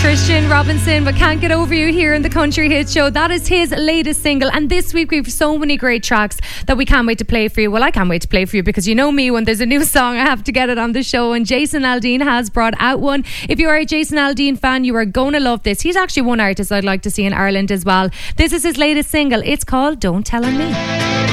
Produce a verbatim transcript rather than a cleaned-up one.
Christian Robinson, but Can't Get Over You here in the Country Hit Show. That is his latest single, and this week we have so many great tracks that we can't wait to play for you. Well, I can't wait to play for you because you know me, when there's a new song I have to get it on the show, and Jason Aldean has brought out one. If you are a Jason Aldean fan, you are going to love this. He's actually one artist I'd like to see in Ireland as well. This is his latest single. It's called Don't Tell On Me.